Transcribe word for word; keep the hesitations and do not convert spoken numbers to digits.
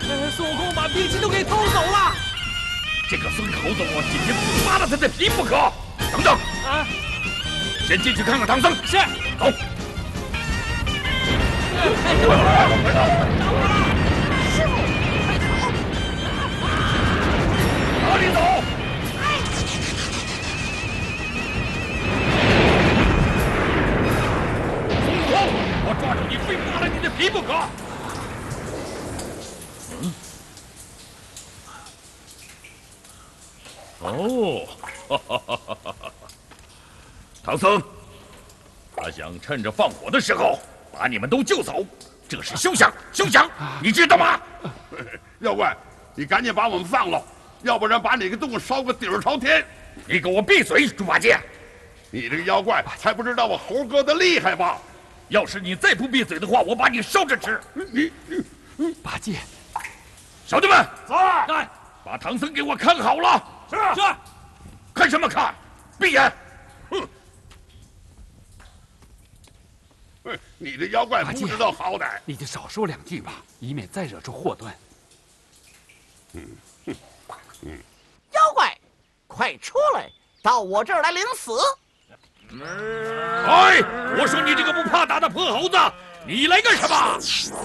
呃，孙悟空把兵器都给偷走了。 这个孙猴子，我今天非扒了他的皮不可！等等， 啊， 先进去看看唐僧。 是。 走。 哎，找我了！找我了！师傅，快走！ 哪里走？孙悟空，我抓住你，非扒了你的皮不可！嗯。哦，哈哈哈哈哈！唐僧，他想趁着放火的时候把你们都救走，这是休想！休想！你知道吗？ 妖怪，你赶紧把我们放了，要不然把你个洞烧个底儿朝天！ 你给我闭嘴，猪八戒！ 你这个妖怪还不知道我猴哥的厉害吧？ 要是你再不闭嘴的话，我把你烧着吃！ 你你， 八戒， 兄弟们， 走！ 来，把唐僧给我看好了！ 是是。 看什么看？闭眼！哼！ 哎，你这妖怪不知道好歹， 你就少说两句吧，以免再惹出祸端。 嗯哼嗯， 妖怪，快出来，到我这儿来领死！ 哎，我说你这个不怕打的破猴子，你来干什么？